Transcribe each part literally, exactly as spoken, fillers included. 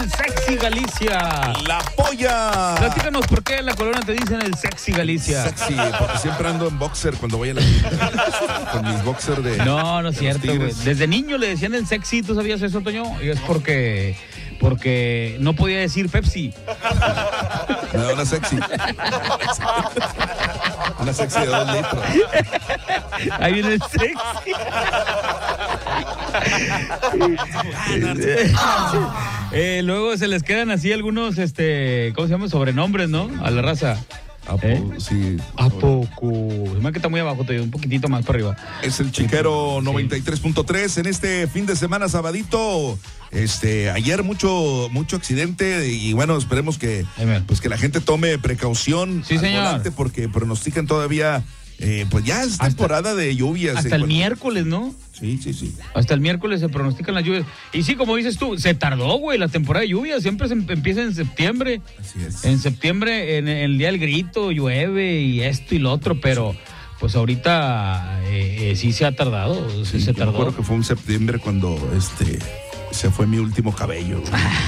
el Sexy Galicia. La polla. Platícanos por qué en la colonia te dicen el Sexy Galicia. Sexy, porque siempre ando en boxer cuando voy a la tienda. Con mis boxers de. No, no es de cierto, los güey. Tigres. Desde niño le decían el Sexy, ¿tú sabías eso, Toño? Y es porque, porque no podía decir Pepsi. Me da una sexy. Una sexy de dos litros. Ahí viene el Sexy. eh, luego se les quedan así algunos, este, ¿cómo se llama? Sobrenombres, ¿no? A la raza. ¿A po- ¿Eh? Sí. ¿A poco? Se me que está muy abajo, Toño, un poquitito más para arriba. Es el Chiquero noventa y tres punto tres en este fin de semana sabadito. Este, ayer mucho mucho accidente y bueno, esperemos que Amen. pues que la gente tome precaución Sí, al señor. volante porque pronostican todavía eh, pues ya es Hasta- temporada de lluvias. Hasta eh, el bueno. miércoles, ¿no? Sí, sí, sí. Hasta el miércoles se pronostican las lluvias. Y sí, como dices tú, se tardó, güey, la temporada de lluvia. Siempre se em- empieza en septiembre. Así es. En septiembre, en, en el día del grito, llueve y esto y lo otro, pero pues ahorita eh, eh, sí se ha tardado. Sí, Sí, se yo me tardó. acuerdo que fue en septiembre cuando este se fue mi último cabello.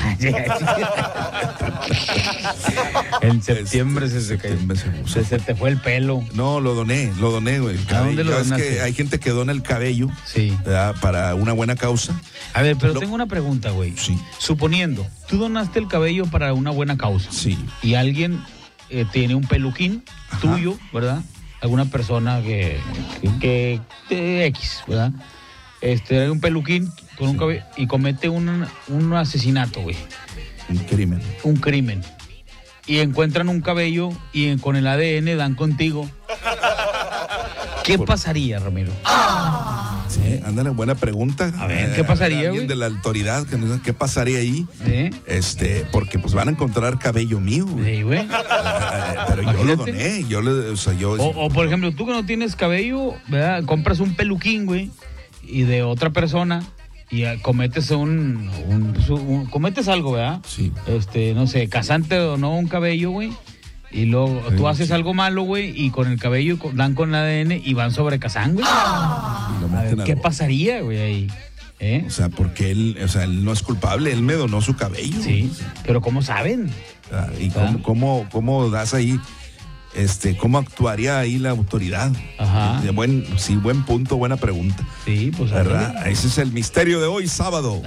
En septiembre Este, se, se, cayó. septiembre se puso. se, se te fue el pelo. No, lo doné, lo doné, güey. el ¿A dónde cabello. lo Ya ves donaste? que hay gente que dona el cabello, Sí. ¿verdad? Para una buena causa. A ver, pero Lo- tengo una pregunta, güey. Sí. Suponiendo, tú donaste el cabello para una buena causa. Sí. Y alguien eh, tiene un peluquín Ajá. tuyo, ¿verdad? Alguna persona que, que, que- que X, ¿verdad? Este, hay un peluquín con un cabello y comete un, un asesinato, güey, Un crimen. un crimen. Y encuentran un cabello y con el A D N dan contigo. ¿Qué Por- pasaría, Ramiro? Sí, ándale, buena pregunta. A ver, ¿qué pasaría, Alguien güey? de la autoridad, que nos diga ¿qué pasaría ahí? ¿Eh? Este, porque pues van a encontrar cabello mío, güey. Sí, güey. Eh, Pero yo lo Imagínate. doné, yo le, o sea, yo. O, o, por ejemplo, tú que no tienes cabello, ¿verdad? Compras un peluquín, güey, y de otra persona y ah, cometes un, un- su- un- cometes algo, ¿verdad? Sí. Este, no sé, casante o no un cabello, güey. Y luego Sí, tú haces sí. algo malo, güey, y con el cabello co- dan con el A D N y van sobre Kazán, güey. Y lo A ver, meten al ¿qué bote. pasaría, güey, ahí? ¿Eh? O sea, porque él, o sea, él no es culpable, él me donó su cabello. Sí, pero ¿cómo saben? Ah, ¿Y ¿verdad? cómo, cómo, cómo das ahí, este, cómo actuaría ahí la autoridad? Ajá. De buen, sí, buen punto, buena pregunta. Sí, pues ¿Verdad? Ese es el misterio de hoy, sábado.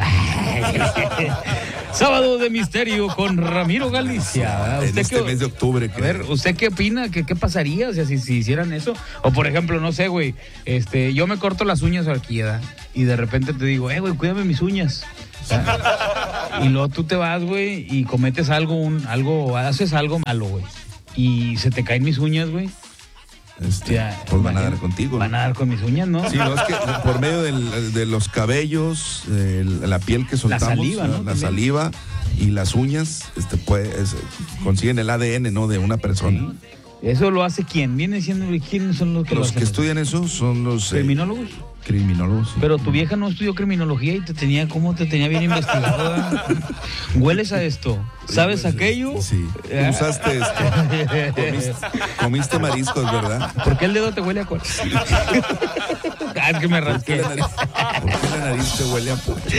Sábado de misterio con Ramiro Galicia. En ¿Usted este qué- mes de octubre. A Que, ver, ¿usted qué opina? ¿Qué, qué pasaría o sea, si, si hicieran eso? O por ejemplo, no sé, güey, este, yo me corto las uñas aquí, ¿verdad? Y de repente te digo, eh, güey, cuídame mis uñas. ¿verdad? Y luego tú te vas, güey, y cometes algo, un, algo, haces algo malo, güey. Y se te caen mis uñas, güey. este, Ya, pues van a dar imagínate, contigo. Van a dar con mis uñas, ¿no? Sí, no, es que por medio del- de los cabellos, el- la piel que soltamos, saliva, ¿no? la, También. saliva y las uñas, este, pues, es- consiguen el A D N, ¿no? De una persona. Sí. ¿Eso lo hace quién? ¿Viene siendo quiénes son los que lo Los hacen? que estudian eso son los eh, ¿Criminólogos? criminólogos. sí. Pero tu vieja no estudió criminología y te tenía, ¿cómo te tenía bien investigado? ¿verdad? ¿Hueles a esto? ¿Sabes Pues, aquello? Sí. Ah. Usaste este. Comiste, comiste mariscos, ¿verdad? ¿Por qué el dedo te huele a cuál? Ah, es que me ¿Por qué rasqué. la nariz, por qué la nariz te huele a pocho?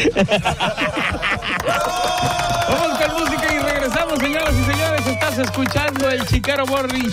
Vamos con música y regresamos, señoras y señores. Estás escuchando el Chiquero Morning